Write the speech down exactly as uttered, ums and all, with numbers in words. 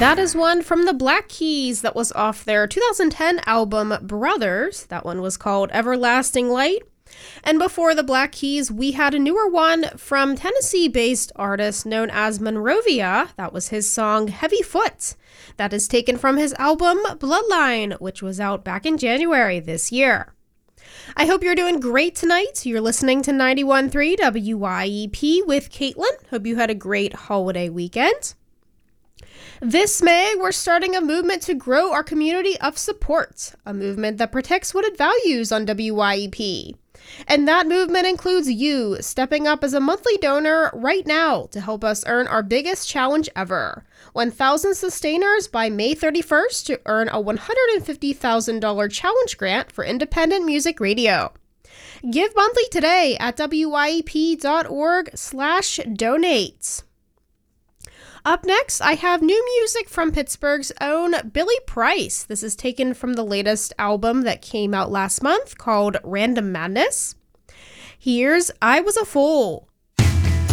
That is one from the Black Keys that was off their two thousand ten album Brothers. That one was called Everlasting Light. And before the Black Keys, we had a newer one from Tennessee-based artist known as Monrovia. That was his song Heavy Foot. That is taken from his album Bloodline, which was out back in January this year. I hope you're doing great tonight. You're listening to ninety-one point three W Y E P with Caitlin. Hope you had a great holiday weekend. This May, we're starting a movement to grow our community of support, a movement that protects what it values on W Y E P. And that movement includes you stepping up as a monthly donor right now to help us earn our biggest challenge ever, one thousand sustainers by May thirty-first to earn a one hundred fifty thousand dollars challenge grant for independent music radio. Give monthly today at W Y E P dot org slash donate. Up next, I have new music from Pittsburgh's own Billy Price. This is taken from the latest album that came out last month called Random Madness. Here's I Was a Fool.